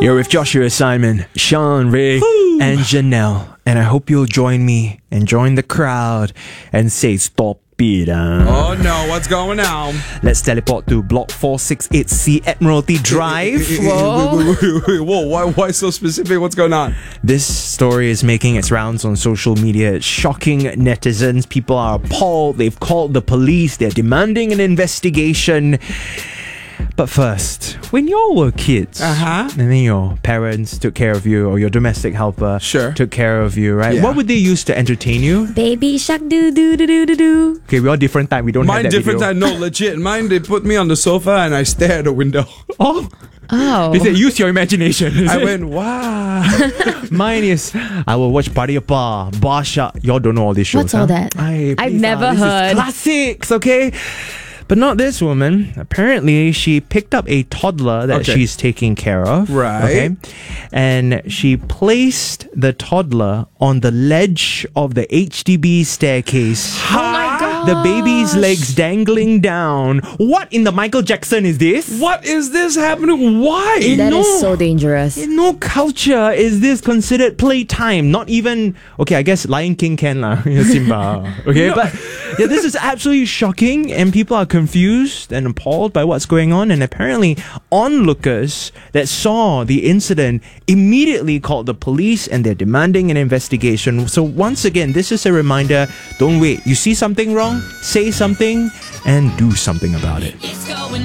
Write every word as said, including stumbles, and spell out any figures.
You're with Joshua, Simon, Sean, Ray, and Janelle. And I hope you'll join me and join the crowd and say stop it. Uh. Oh no, what's going on? Let's teleport to Block four sixty-eight C Admiralty Drive. Whoa. Wait, wait, wait, wait, whoa, why, why so specific? What's going on? This story is making its rounds on social media. It's shocking netizens. People are appalled. They've called the police. They're demanding an investigation. But first, when y'all were kids, Uh-huh. and then your parents took care of you, or your domestic helper Sure. took care of you, right? Yeah. What would they use to entertain you? Baby shark doo doo doo doo doo doo. Okay, we're all different time. We don't Mine have that different video. time. No, legit. Mine, they put me on the sofa and I stare at the window. Oh, Oh. they said use your imagination. is I it? went, wow. Mine is I will watch Party Apa, Bar Shark. Y'all don't know all these shows. What's all huh? that? Aye, I've please, never ah, this is heard. classics, okay? But not this woman. Apparently, she picked up a toddler that Okay. she's taking care of. Right. Okay. And she placed the toddler on the ledge of the H D B staircase. Oh my god. The baby's legs dangling down. What in the Michael Jackson is this? What is this happening? Why? That no. is so dangerous. In no culture is this considered playtime. Not even okay. I guess Lion King can lah. Simba. Okay, but yeah, this is absolutely shocking, and people are confused and appalled by what's going on. And apparently, onlookers that saw the incident immediately called the police, and they're demanding an investigation. So once again, this is a reminder: don't wait. You see something wrong, say something, and do something about it.